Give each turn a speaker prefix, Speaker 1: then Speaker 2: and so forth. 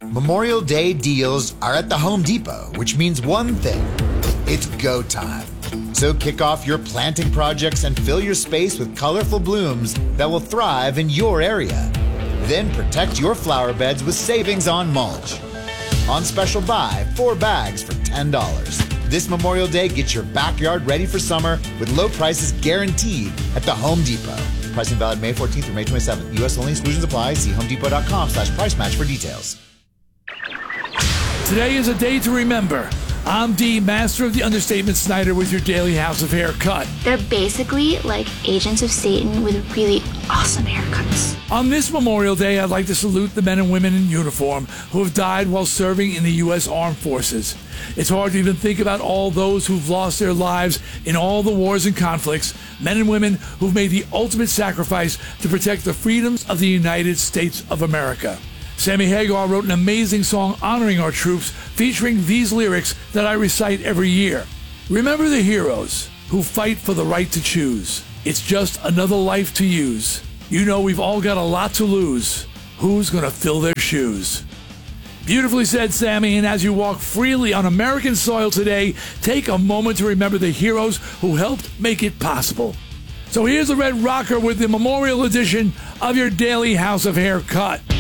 Speaker 1: Memorial Day deals are at the Home Depot, which means one thing. It's go time. So kick off your planting projects and fill your space with colorful blooms that will thrive in your area. Then protect your flower beds with savings on mulch. On special buy, 4 bags for $10. This Memorial Day, get your backyard ready for summer with low prices guaranteed at the Home Depot. Pricing valid May 14th through May 27th. U.S. only, exclusions apply. See homedepot.com/price match for details.
Speaker 2: Today is a day to remember. I'm Dee, master of the understatement Snyder, with your daily House of Haircut.
Speaker 3: They're basically like agents of Satan with really awesome haircuts.
Speaker 2: On this Memorial Day, I'd like to salute the men and women in uniform who have died while serving in the U.S. Armed Forces. It's hard to even think about all those who've lost their lives in all the wars and conflicts, men and women who've made the ultimate sacrifice to protect the freedoms of the United States of America. Sammy Hagar wrote an amazing song honoring our troops, featuring these lyrics that I recite every year. Remember the heroes who fight for the right to choose. It's just another life to use. You know we've all got a lot to lose. Who's gonna fill their shoes? Beautifully said, Sammy, and as you walk freely on American soil today, take a moment to remember the heroes who helped make it possible. So here's the Red Rocker with the Memorial edition of your daily House of Haircut.